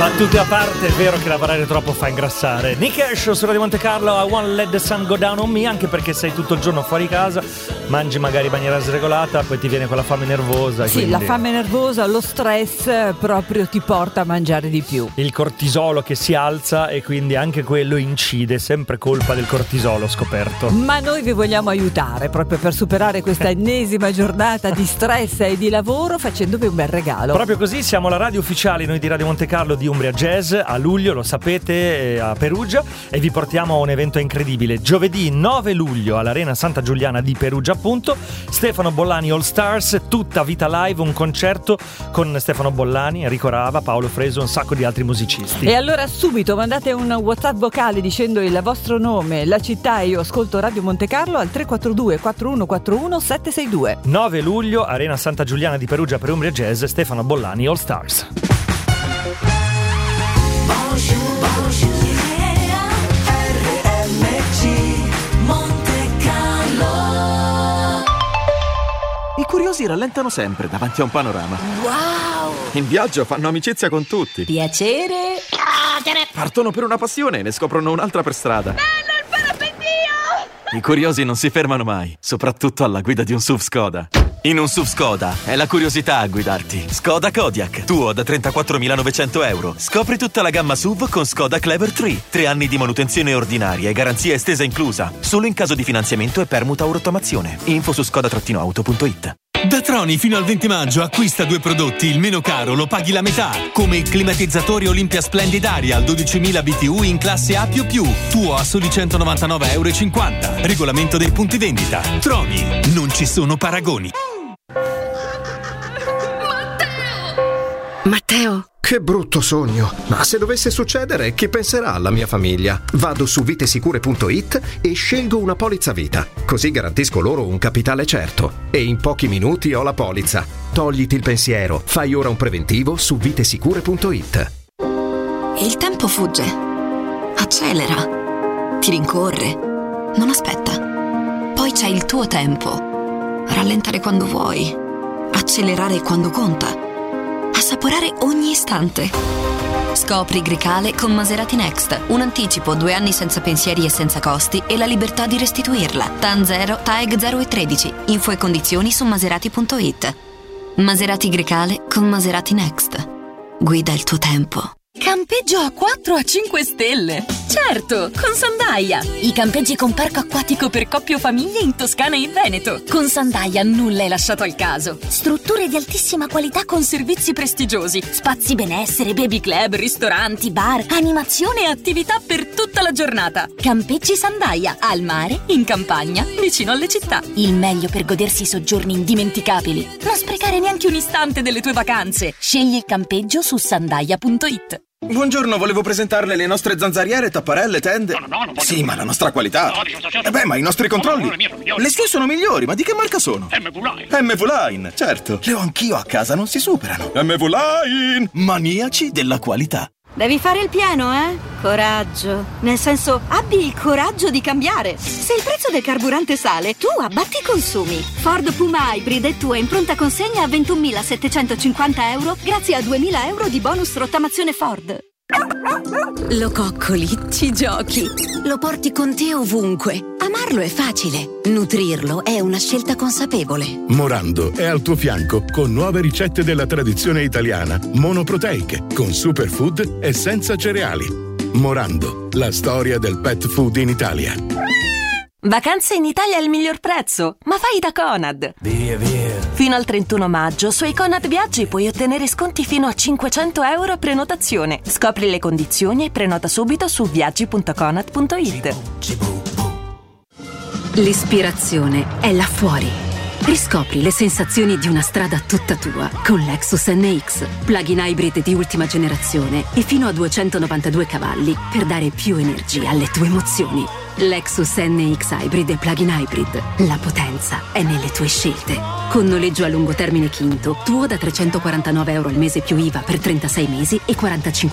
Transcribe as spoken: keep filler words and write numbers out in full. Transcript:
Battute a parte, è vero che lavorare troppo fa ingrassare. Nick Ash su Radio Monte Carlo, I Won't Let the Sun Go Down on Me, anche perché sei tutto il giorno fuori casa, mangi magari in maniera sregolata, poi ti viene quella fame nervosa. Sì, quindi... la fame nervosa, lo stress proprio ti porta a mangiare di più. Il cortisolo che si alza e quindi anche quello incide, sempre colpa del cortisolo, scoperto. Ma noi vi vogliamo aiutare proprio per superare questa ennesima giornata di stress e di lavoro facendovi un bel regalo. Proprio così, siamo la radio ufficiale noi di Radio Monte Carlo di Umbria Jazz a luglio, lo sapete, a Perugia, e vi portiamo a un evento incredibile. Giovedì nove luglio all'Arena Santa Giuliana di Perugia, appunto, Stefano Bollani All Stars, tutta vita live, un concerto con Stefano Bollani, Enrico Rava, Paolo Freso, un sacco di altri musicisti. E allora subito mandate un WhatsApp vocale dicendo il vostro nome, la città e io ascolto Radio Monte Carlo al tre quattro due quattro uno quattro uno sette sei due. nove luglio, Arena Santa Giuliana di Perugia per Umbria Jazz, Stefano Bollani All Stars. I curiosi rallentano sempre davanti a un panorama. Wow! In viaggio fanno amicizia con tutti. Piacere! Partono per una passione e ne scoprono un'altra per strada. Bello il parapendio! I curiosi non si fermano mai, soprattutto alla guida di un S U V Skoda. In un S U V Skoda è la curiosità a guidarti. Skoda Kodiaq, tuo da trentaquattromilanovecento euro. Scopri tutta la gamma S U V con Skoda Clever tre. Tre anni di manutenzione ordinaria e garanzia estesa inclusa. Solo in caso di finanziamento e permuta o rottamazione. Info su skoda auto punto it. Da Troni fino al venti maggio acquista due prodotti, il meno caro lo paghi la metà, come il climatizzatore Olympia Splendid Aria al dodicimila B T U in classe A più più, tuo a soli centonovantanove euro e cinquanta. Regolamento dei punti vendita. Troni, non ci sono paragoni. Matteo! Che brutto sogno! Ma se dovesse succedere, chi penserà alla mia famiglia? Vado su vitesicure punto it e scelgo una polizza vita. Così garantisco loro un capitale certo. E in pochi minuti ho la polizza. Togliti il pensiero. Fai ora un preventivo su vitesicure punto it. Il tempo fugge. Accelera. Ti rincorre. Non aspetta. Poi c'è il tuo tempo. Rallentare quando vuoi. Accelerare quando conta. Assaporare ogni istante. Scopri Grecale con Maserati Next. Un anticipo, due anni senza pensieri e senza costi e la libertà di restituirla. T A N zero, T A E G zero e tredici. Info e condizioni su maserati punto it. Maserati Grecale con Maserati Next. Guida il tuo tempo. Campeggio a quattro a cinque stelle! Certo, con Sandaia! I campeggi con parco acquatico per coppie o famiglie in Toscana e in Veneto. Con Sandaia nulla è lasciato al caso. Strutture di altissima qualità con servizi prestigiosi, spazi benessere, baby club, ristoranti, bar, animazione e attività per tutta la giornata. Campeggi Sandaia, al mare, in campagna, vicino alle città. Il meglio per godersi soggiorni indimenticabili. Non sprecare neanche un istante delle tue vacanze. Scegli il campeggio su sandaia punto it. Buongiorno, volevo presentarle le nostre zanzariere, tapparelle, tende. No, no, no, non voglio. Sì, ma la nostra qualità. No, dico, certo. Eh beh, ma i nostri controlli. No, no, le mie sono migliori. Le sue sono migliori, ma di che marca sono? M V Line. M V Line, certo. Le ho anch'io a casa, non si superano. M V Line, maniaci della qualità. Devi fare il pieno, eh? Coraggio. Nel senso, abbi il coraggio di cambiare. Se il prezzo del carburante sale, tu abbatti i consumi. Ford Puma Hybrid è tua in pronta consegna a ventunomilasettecentocinquanta euro grazie a duemila euro di bonus rottamazione Ford. Lo coccoli, ci giochi, lo porti con te ovunque. Amarlo è facile, nutrirlo è una scelta consapevole. Morando è al tuo fianco con nuove ricette della tradizione italiana, monoproteiche, con superfood e senza cereali. Morando, la storia del pet food in Italia. Vacanze in Italia al miglior prezzo, ma fai da Conad. Via, via. Fino al trentuno maggio su Conad Viaggi puoi ottenere sconti fino a cinquecento euro a prenotazione. Scopri le condizioni e prenota subito su viaggi punto conad punto it. L'ispirazione è là fuori. Riscopri le sensazioni di una strada tutta tua con Lexus N X, plug-in hybrid di ultima generazione e fino a duecentonovantadue cavalli per dare più energia alle tue emozioni. Lexus N X Hybrid e plug-in hybrid. La potenza è nelle tue scelte. Con noleggio a lungo termine Quinto, tuo da trecentoquarantanove euro al mese più I V A per trentasei mesi e quarantacinque